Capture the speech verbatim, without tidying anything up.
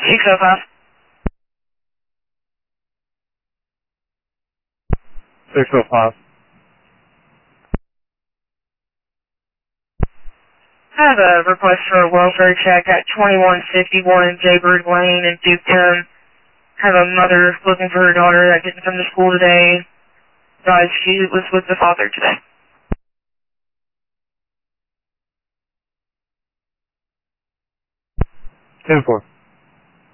six oh five. six oh five. I have a request for a welfare check at twenty-one fifty-one Jaybird Lane in Duketown. I have a mother looking for her daughter that didn't come to school today. Guys, she was with the father today. ten four.